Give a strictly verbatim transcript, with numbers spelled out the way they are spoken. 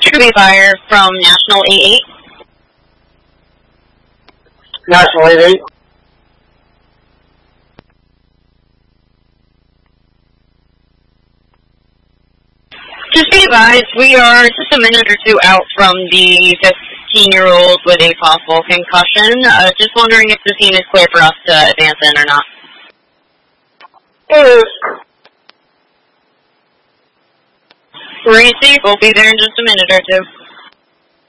Tree Fire from National eight eight. National eight eight. Just be advised, we are just a minute or two out from the fifteen-year-old with a possible concussion. Uh, just wondering if the scene is clear for us to advance in or not. It is. Receive, we'll be there in just a minute or two.